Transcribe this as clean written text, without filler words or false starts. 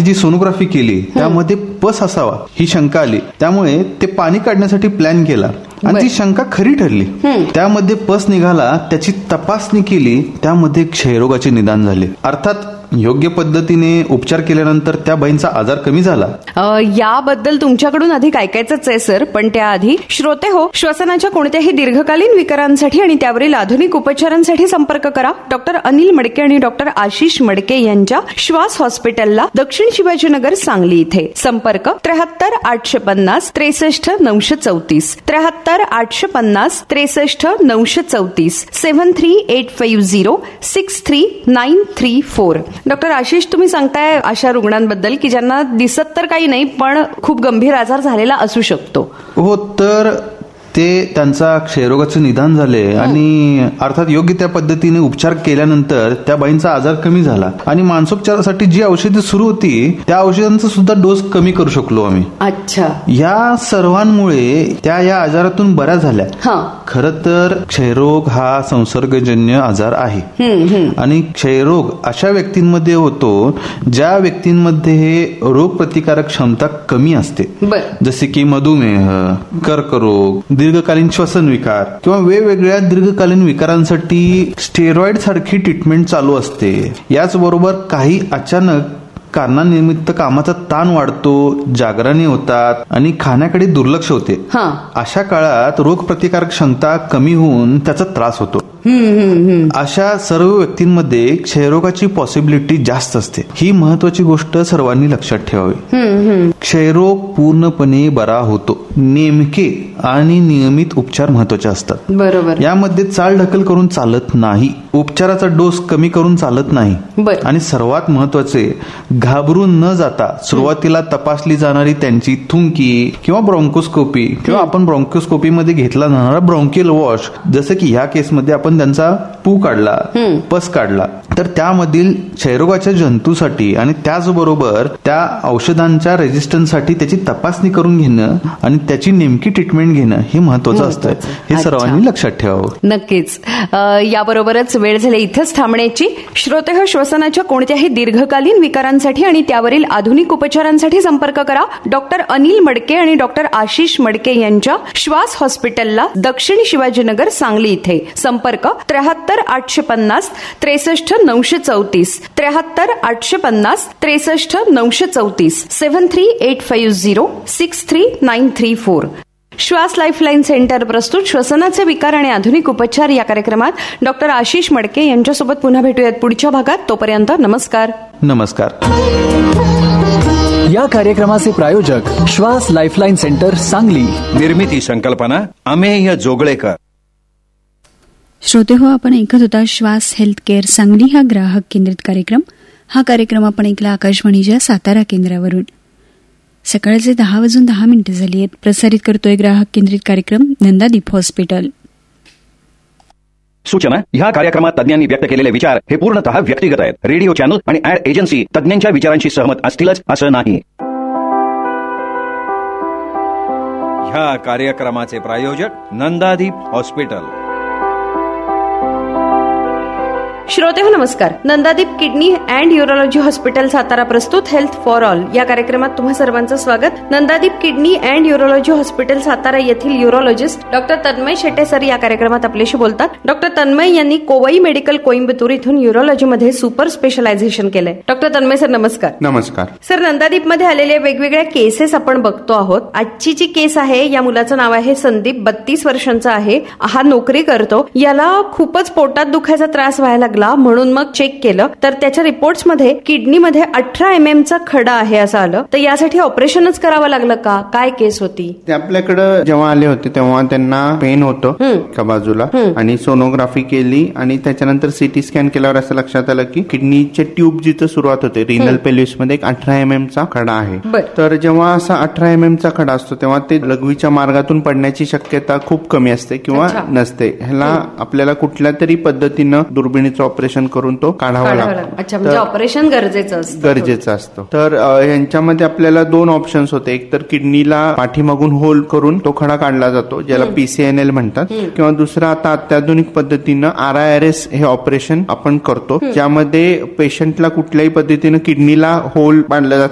जी sonography केली त्यामध्ये पस असावा ही शंका आली. त्यामुळे ते पाणी काढण्यासाठी प्लॅन केला आणि ती शंका खरी ठरली. त्यामध्ये पस निघाला, त्याची तपासणी केली, त्यामध्ये क्षयरोगाचे निदान झाले. अर्थात योग्य पद्धतीने उपचार केल्यानंतर त्या बाईंचा आजार कमी झाला. याबद्दल तुमच्याकडून अधिक ऐकायचंच आहे सर, पण त्याआधी श्रोते हो, श्वसनाच्या कोणत्याही दीर्घकालीन विकारांसाठी आणि त्यावरील आधुनिक उपचारांसाठी संपर्क करा डॉक्टर अनिल मडके आणि डॉक्टर आशिष मडके यांच्या श्वास हॉस्पिटलला, दक्षिण शिवाजीनगर, सांगली इथे. संपर्क 73 850 63 934 73 850 63 934 73850 63934. डॉक्टर आशिष, तुम्ही सांगताय अशा रुग्णांबद्दल की ज्यांना दिसत तर काही नाही पण खूप गंभीर आजार झालेला असू शकतो. हो, तर ते त्यांचा क्षयरोगाचे निदान झाले आणि अर्थात योग्य त्या पद्धतीने उपचार केल्यानंतर त्या बाईंचा आजार कमी झाला आणि मानसोपचारासाठी जी औषधे सुरू होती त्या औषधांचा सुद्धा डोस कमी करू शकलो आम्ही. अच्छा. या सर्वांमुळे त्या या आजारातून बऱ्या झाल्या. खरं तर क्षयरोग हा संसर्गजन्य आजार आहे आणि क्षयरोग अशा व्यक्तींमध्ये होतो ज्या व्यक्तींमध्ये हे रोग प्रतिकारक क्षमता कमी असते, जसे की मधुमेह, कर्करोग, दीर्घकालीन श्वसन विकार किंवा वेगवेगळ्या दीर्घकालीन विकारांसाठी स्टेरॉइड सारखी ट्रीटमेंट चालू असते. याचबरोबर काही अचानक कारणानिमित्त कामाचा ताण वाढतो, जागरणे होतात आणि खाण्याकडे दुर्लक्ष होते. अशा काळात रोग प्रतिकारक क्षमता कमी होऊन त्याचा त्रास होतो. अशा सर्व व्यक्तींमध्ये क्षयरोगाची पॉसिबिलिटी जास्त असते. ही महत्वाची गोष्ट सर्वांनी लक्षात ठेवावी. क्षयरोग पूर्णपणे बरा होतो. नेमके आणि नियमित उपचार महत्वाचे असतात. बरोबर. यामध्ये चालढकल करून चालत नाही, उपचाराचा डोस कमी करून चालत नाही आणि सर्वात महत्वाचे, घाबरून न जाता सुरुवातीला तपासली जाणारी त्यांची थुंकी किंवा ब्रॉन्कोस्कोपी किंवा आपण ब्रॉन्कोस्कोपी मध्ये घेतला जाणारा ब्रॉन्कियल वॉश, जसं की ह्या केसमध्ये आपण त्यांचा पू काढला, पस काढला, तर त्यामधील क्षयरोगाच्या जंतूसाठी आणि त्याचबरोबर त्या औषधांच्या रेजिस्टन्ससाठी त्याची तपासणी करून घेणं आणि त्याची नेमकी ट्रीटमेंट घेणं हे महत्वाचं असतं. हे सर्वांनी लक्षात ठेवावं. नक्कीच. याबरोबरच वेळ झाली इथंच थांबण्याची. श्रोते हो, श्वसनाच्या कोणत्याही दीर्घकालीन विकारांसाठी आणि त्यावरील आधुनिक उपचारांसाठी संपर्क करा डॉक्टर अनिल मडके आणि डॉक्टर आशिष मडके यांच्या श्वास हॉस्पिटलला, दक्षिण शिवाजीनगर, सांगली इथे. संपर्क 73 850 63 934 73 850 63 934 73850 63934. श्वास लाईफलाईन सेंटर प्रस्तुत श्वसनाचे विकार आणि आधुनिक उपचार या कार्यक्रमात डॉक्टर आशिष मडके यांच्यासोबत पुन्हा भेटूयात पुढच्या भागात. तोपर्यंत नमस्कार. नमस्कार. या कार्यक्रमाचे प्रायोजक श्वास लाईफलाईन सेंटर, सांगली. निर्मिती संकल्पना अमेय जोगळेकर. श्रोते हो, आपण ऐकत होता श्वास हेल्थ केअर सांगली हा ग्राहक केंद्रित कार्यक्रम. हा कार्यक्रम आपण ऐकला आकाशवाणीच्या सातारा केंद्रावरून. सकाळचे 10:10 झाली आहेत. प्रसारित करतोय ग्राहक केंद्रित कार्यक्रम नंदादीप हॉस्पिटल. सूचना: ह्या कार्यक्रमात तज्ञांनी व्यक्त केलेले विचार हे पूर्णतः व्यक्तिगत आहेत. रेडिओ चॅनल आणि ऍड एजन्सी तज्ञांच्या विचारांशी सहमत असतीलच असं नाही. ह्या कार्यक्रमाचे प्रायोजक नंदादीप हॉस्पिटल. श्रोते हो, नमस्कार. नंदादीप kidney and urology hospital Satara प्रस्तुत हेल्थ फॉर ऑल या कार्यक्रमात तुम्हा सर्वांचं स्वागत. नंदादीप kidney and urology hospital Satara येथील urologist doctor Tanmay Shette sir या कार्यक्रमात आपल्याशी बोलतात. डॉक्टर तन्मय यांनी कोवई मेडिकल कोइंबतूर इथून यूरोलॉजीमध्ये सुपर स्पेशलायझेशन केलंय. डॉक्टर तन्मय सर, नमस्कार. नमस्कार सर. नंदादीप मध्ये आलेल्या वेगवेगळ्या केसेस आपण बघतो आहोत. आजची जी केस आहे, या मुलाचं नाव आहे संदीप, 32 वर्षांचा आहे. हा नोकरी करतो. याला खूपच पोटात दुखायचा त्रास व्हायला लागला, म्हणून मग चेक केलं तर त्याच्या रिपोर्ट्समध्ये किडनीमध्ये 18 mm चा खडा आहे असं आलं. तर यासाठी ऑपरेशनच करावं लागलं का? काय केस होती? ते आपल्याकडे जेव्हा आले होते तेव्हा त्यांना पेन होतं एका बाजूला आणि सोनोग्राफी केली आणि त्याच्यानंतर सीटी स्कॅन केल्यावर असं लक्षात आलं की किडनीचे ट्यूब जिथं सुरुवात होते रिनल पेल्विस मध्ये एक 18 mm चा खडा आहे. तर जेव्हा असा 18 mm चा खडा असतो तेव्हा ते लघवीच्या मार्गातून पडण्याची शक्यता खूप कमी असते किंवा नसते. ह्याला आपल्याला कुठल्या तरी पद्धतीनं दुर्बिणीचं ऑपरेशन करून तो काढावा लागतो. अच्छा, म्हणजे ऑपरेशन गरजेचं असतं. तर यांच्यामध्ये आपल्याला 2 ऑप्शन्स होते. एक तर किडनीला पाठीमागून होल्ड करून तो खडा काढला जातो, ज्याला PCNL म्हणतात, किंवा दुसरा आता अत्याधुनिक पद्धतीनं RIRS हे ऑपरेशन आपण करतो, ज्यामध्ये पेशंटला कुठल्याही पद्धतीनं किडनीला होल बांधला जातो